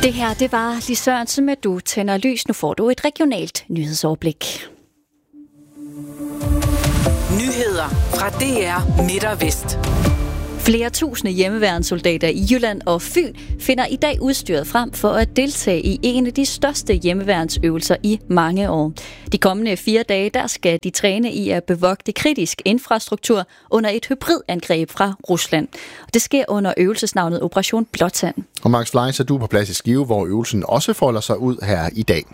Det her, det var Lis Sørensen med Du tænder lys. Nu får du et regionalt nyhedsoverblik. Nyheder fra DR Midt og Vest. Flere tusinde hjemmeværnssoldater i Jylland og Fyn finder i dag udstyret frem for at deltage i en af de største hjemmeværnsøvelser i mange år. De kommende 4 dage, der skal de træne i at bevogte kritisk infrastruktur under et hybridangreb fra Rusland. Det sker under øvelsesnavnet Operation Blåtand. Og Max Fleis, er du på plads i Skive, hvor øvelsen også folder sig ud her i dag.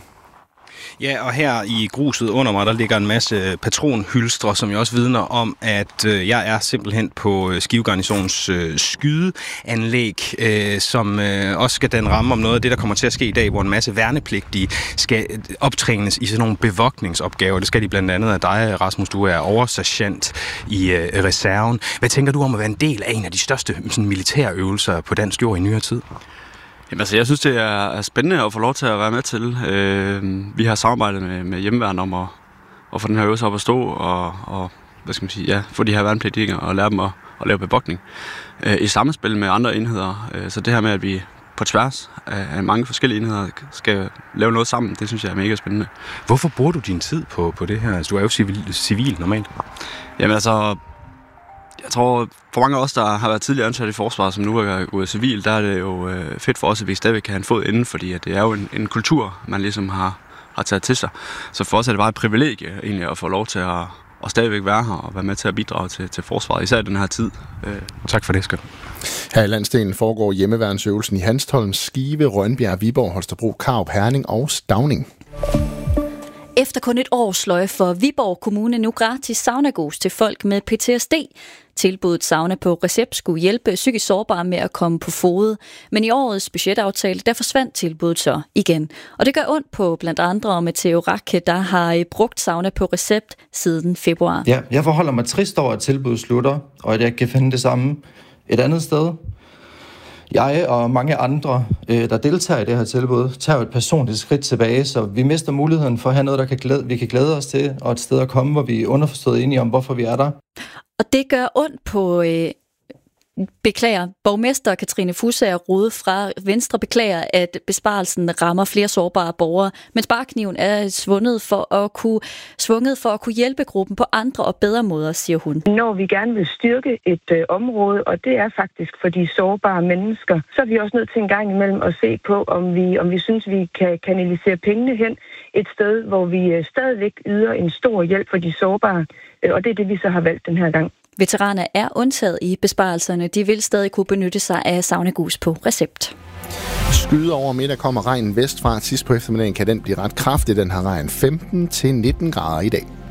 Ja, og her i gruset under mig, der ligger en masse patronhylstre, som jo også vidner om, at jeg er simpelthen på Skive Garnisons skydeanlæg, som også skal danne ramme om noget af det, der kommer til at ske i dag, hvor en masse værnepligtige skal optrænes i sådan nogle bevogtningsopgaver. Det skal de blandt andet af dig, Rasmus. Du er oversergent i reserven. Hvad tænker du om at være en del af en af de største sådan, militære øvelser på dansk jord i nyere tid? Jamen, altså, jeg synes, det er spændende at få lov til at være med til. Vi har samarbejdet med hjemmeværn om at få den her øvelse op at stå, og hvad skal man sige, ja, få de her værnepligtige og lære dem at lave bevogtning i samspil med andre enheder. Så det her med, at vi på tværs af mange forskellige enheder skal lave noget sammen, det synes jeg er mega spændende. Hvorfor bruger du din tid på det her? Altså, du er jo civil normalt. Jamen altså, jeg tror, for mange af os, der har været tidligere ansat i forsvaret, som nu er gået civil, der er det jo fedt for os, at vi stadigvæk kan have en fod inden, fordi at det er jo en kultur, man ligesom har taget til sig. Så for os er det bare et privilegie egentlig at få lov til at stadigvæk være her og være med til at bidrage til forsvaret, især i den her tid. Tak for det, Skøn. Her i landsdelen foregår hjemmeværnsøvelsen i Hanstholm, Skive, Rønbjerg, Viborg, Holstebro, Karup, Herning og Stauning. Efter kun et år sløj for Viborg Kommune nu gratis saunagos til folk med PTSD. Tilbuddet sauna på recept skulle hjælpe psykisk sårbare med at komme på fode. Men i årets budgetaftale, der forsvandt tilbuddet så igen. Og det gør ondt på blandt andre Matteo Rakke, der har brugt sauna på recept siden februar. Ja, jeg forholder mig trist over, at tilbuddet slutter, og at jeg kan finde det samme et andet sted. Jeg og mange andre, der deltager i det her tilbud, tager et personligt skridt tilbage, så vi mister muligheden for at have noget, vi kan glæde os til, og et sted at komme, hvor vi er underforstået enige om, hvorfor vi er der. Og det gør ondt på borgmester Katrine Fussager Rode fra Venstre beklager, at besparelsen rammer flere sårbare borgere, men sparkniven er svunget for at kunne hjælpe gruppen på andre og bedre måder, siger hun. Når vi gerne vil styrke et område, og det er faktisk for de sårbare mennesker, så er vi også nødt til en gang imellem at se på, om vi synes, vi kan kanalisere pengene hen et sted, hvor vi stadigvæk yder en stor hjælp for de sårbare, og det er det, vi så har valgt den her gang. Veteraner er undtaget i besparelserne. De vil stadig kunne benytte sig af saunagus på recept. Skyde over middag kommer regnen vestfra. Sidst på eftermiddagen kan den blive ret kraftig. Den har regn 15 til 19 grader i dag.